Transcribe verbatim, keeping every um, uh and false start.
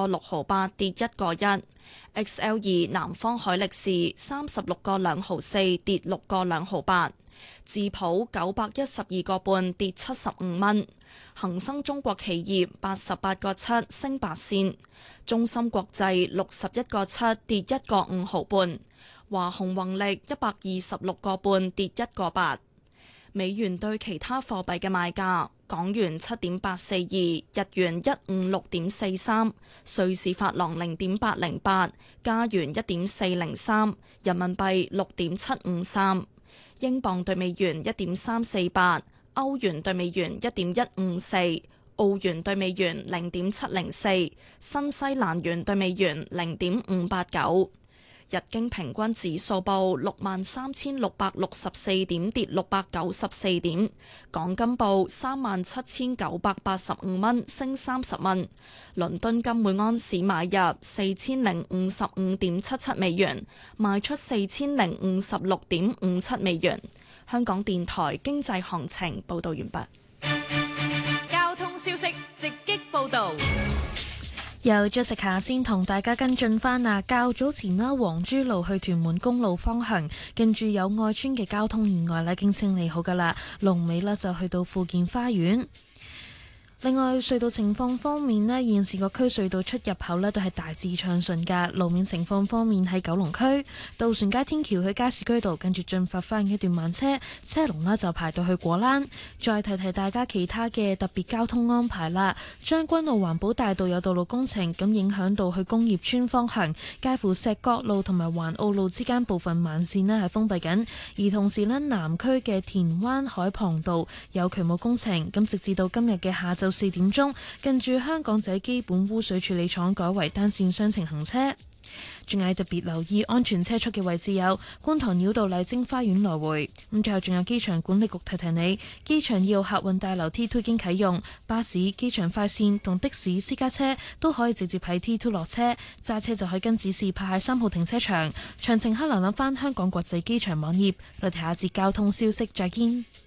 個六毫八，跌一個一。X L 二南方海力士三十六個兩毫四，跌六個兩毫八。智普九百一十二個半，跌七十五蚊。恒生中國企業八十八個七，升八仙。中芯國際六十一個七，跌一個五毫半。華虹宏力一百二十六個半，跌一個八。美元對其他貨幣嘅賣價：港元七點八四二，日元一五六點四三，瑞士法郎零點八零八，加元一點四零三，人民幣六點七五三，英鎊對美元一點三四八，歐元對美元一點一五四，澳元對美元零點七零四，新西蘭元對美元零點五八九。日經平均指數報六萬三千六百六十四點，跌六百九十四點。港金報三萬七千九百八十五蚊，升三十蚊。倫敦金每安士買入四千零五十五點七七美元，賣出四千零五十六點五七美元。香港電台經濟行情報道完畢。 交通消息直擊報道。 由 Jessica 先同大家跟進返啊，較早前啦，黃珠路去屯門公路方向，近住友愛村嘅交通意外咧，已經清理好噶啦，龍尾咧就去到富健花園。另外隧道情況方面咧，現時個區隧道出入口咧都係大致暢順㗎。路面情況方面，喺九龍區渡船街天橋去加士居道，跟住進發翻一段慢車，車龍啦就排到去果欄。再提提大家其他嘅特別交通安排啦。將軍澳環保大道有道路工程，咁影響到去工業村方向，介乎石角路同埋環澳路之間部分慢線咧係封閉緊。而同時咧，南區嘅田灣海傍道有渠務工程，咁直至到今日嘅下晝四點鐘，近住香港仔基本污水處理廠改為單線雙程行車。仲係特別留意安全車速嘅位置有觀塘繞道麗晶花園來回。咁最後仲有機場管理局提提你，機場二號客運大樓 T 二 已經啟用，巴士、機場快線同的士、私家車都可以直接喺 T 二落車，揸車就可以跟指示泊喺三號停車場。詳情可瀏覽翻香港國際機場網頁。我哋下一節交通消息再見。